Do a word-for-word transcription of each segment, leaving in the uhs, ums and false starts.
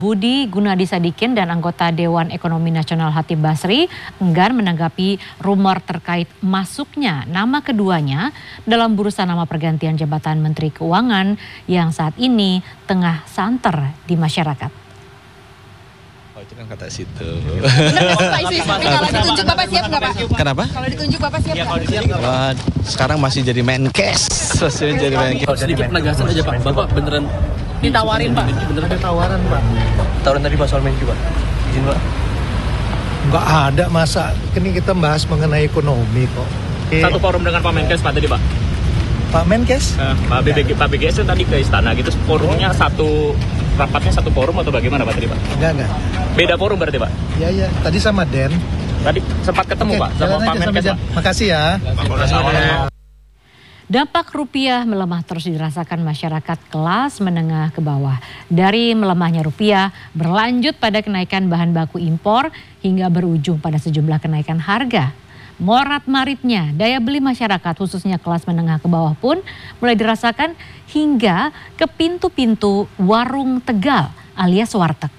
Budi Gunadisadikin dan anggota Dewan Ekonomi Nasional Hatip Basri enggan menanggapi rumor terkait masuknya nama keduanya dalam bursa nama pergantian jabatan Menteri Keuangan yang saat ini tengah santer di masyarakat. Oh, itu kan kata situ. Kalau ditunjuk Bapak siap nggak Pak? Kenapa? Kalau ditunjuk Bapak siap nggak? Wah, sekarang masih jadi Menkes. Masih jadi Menkes. Kalau sedikit penegasan aja Pak, Bapak beneran Ditawarin Pak? Beneran ada tawaran Pak. Tawaran tadi Pak soal Menki Pak. Izin Pak. Nggak ada, masa ini kita bahas mengenai ekonomi kok. Satu forum dengan Pak Menkes Pak tadi Pak. Pak Menkes? Uh, Pak B B G, Pak B G S tadi ke istana gitu, forumnya satu, rapatnya satu forum atau bagaimana Pak tadi Pak? Enggak, enggak. Beda forum berarti Pak? Iya, iya. Tadi sama Den. Tadi sempat ketemu Oke, Pak sama Pak Menkes Pak. Makasih ya. Dampak rupiah melemah terus dirasakan masyarakat kelas menengah ke bawah. Dari melemahnya rupiah berlanjut pada kenaikan bahan baku impor hingga berujung pada sejumlah kenaikan harga. Morat-maritnya daya beli masyarakat khususnya kelas menengah ke bawah pun mulai dirasakan hingga ke pintu-pintu warung Tegal alias warteg.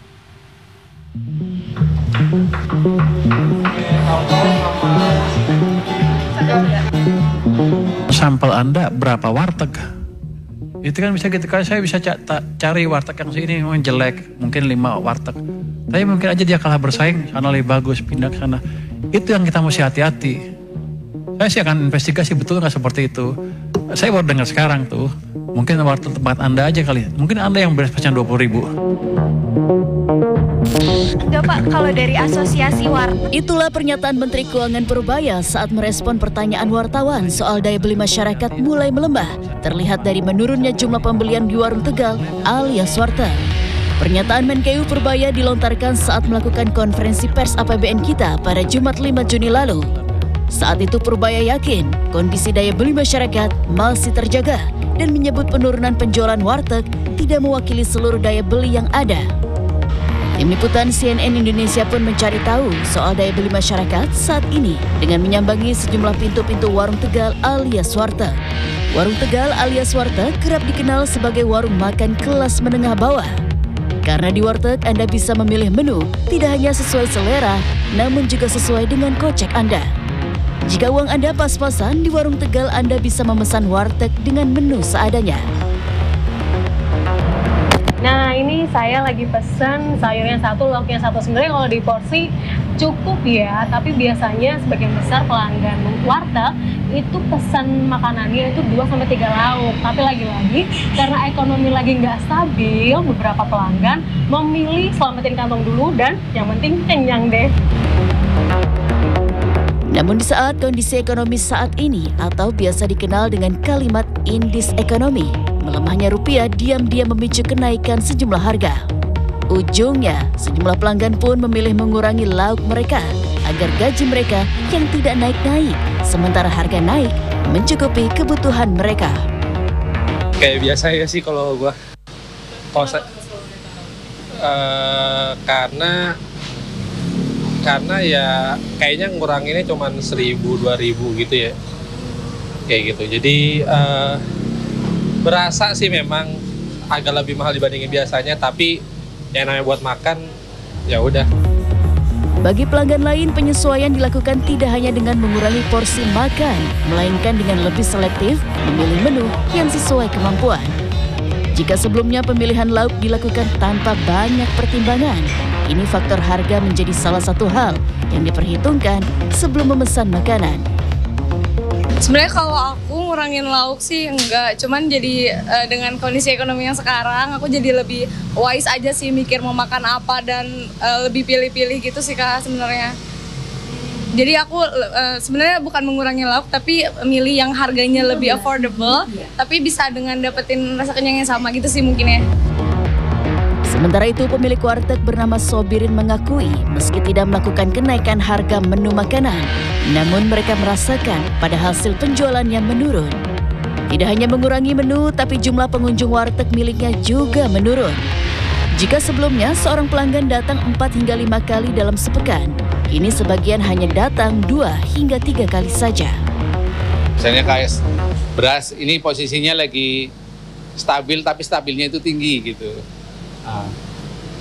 Sampel Anda berapa warteg? Itu kan bisa gitu, kan saya bisa cari warteg yang sini memang jelek, mungkin lima warteg. Tapi mungkin aja dia kalah bersaing, sana lebih bagus, pindah ke sana. Itu yang kita mesti hati-hati. Saya sih akan investigasi betul nggak seperti itu. Saya baru dengar sekarang tuh, mungkin warteg tempat Anda aja kali. Mungkin Anda yang beres pesan dua puluh ribu. Enggak Pak, kalau dari asosiasi warteg. Itulah pernyataan Menteri Keuangan Purbaya saat merespon pertanyaan wartawan soal daya beli masyarakat mulai melemah. Terlihat dari menurunnya jumlah pembelian di warung Tegal alias warteg. Pernyataan Menkeu Purbaya dilontarkan saat melakukan konferensi pers A P B N kita pada Jumat lima Juni lalu. Saat itu Purbaya yakin kondisi daya beli masyarakat masih terjaga dan menyebut penurunan penjualan warteg tidak mewakili seluruh daya beli yang ada. Tim liputan C N N Indonesia pun mencari tahu soal daya beli masyarakat saat ini dengan menyambangi sejumlah pintu-pintu warung Tegal alias warteg. Warung Tegal alias warteg kerap dikenal sebagai warung makan kelas menengah bawah. Karena di warteg Anda bisa memilih menu tidak hanya sesuai selera, namun juga sesuai dengan kocek Anda. Jika uang Anda pas-pasan, di warung Tegal Anda bisa memesan warteg dengan menu seadanya. Nah ini saya lagi pesen sayurnya satu, lauknya satu. Sebenarnya kalau di porsi cukup ya, tapi biasanya sebagian besar pelanggan warteg itu pesan makanannya itu dua sampai tiga lauk. Tapi lagi-lagi karena ekonomi lagi nggak stabil, beberapa pelanggan memilih selamatin kantong dulu dan yang penting kenyang deh. Namun di saat kondisi ekonomi saat ini atau biasa dikenal dengan kalimat indis ekonomi, melemahnya rupiah diam-diam memicu kenaikan sejumlah harga. Ujungnya, sejumlah pelanggan pun memilih mengurangi lauk mereka agar gaji mereka yang tidak naik-naik, sementara harga naik mencukupi kebutuhan mereka. Kayak biasa ya sih kalau gua. Kalau saya, uh, karena karena ya kayaknya nguranginnya cuma seribu dua ribu gitu ya, kayak gitu. Jadi uh, berasa sih memang agak lebih mahal dibandingin biasanya, tapi yang namanya buat makan ya udah. Bagi pelanggan lain, penyesuaian dilakukan tidak hanya dengan mengurangi porsi makan, melainkan dengan lebih selektif memilih menu yang sesuai kemampuan. Jika sebelumnya pemilihan lauk dilakukan tanpa banyak pertimbangan, ini faktor harga menjadi salah satu hal yang diperhitungkan sebelum memesan makanan. Sebenarnya kalau aku ngurangin lauk sih enggak, cuman jadi uh, dengan kondisi ekonomi yang sekarang aku jadi lebih wise aja sih mikir mau makan apa dan uh, lebih pilih-pilih gitu sih Kak sebenarnya. Jadi aku uh, sebenarnya bukan mengurangi lauk tapi milih yang harganya lebih affordable, tapi bisa dengan dapetin rasa kenyang yang sama gitu sih mungkin ya. Sementara itu pemilik warteg bernama Sobirin mengakui meski tidak melakukan kenaikan harga menu makanan, namun mereka merasakan pada hasil penjualannya menurun. Tidak hanya mengurangi menu, tapi jumlah pengunjung warteg miliknya juga menurun. Jika sebelumnya seorang pelanggan datang empat hingga lima kali dalam sepekan, kini sebagian hanya datang dua hingga tiga kali saja. Misalnya kayak beras, ini posisinya lagi stabil tapi stabilnya itu tinggi gitu. Nah,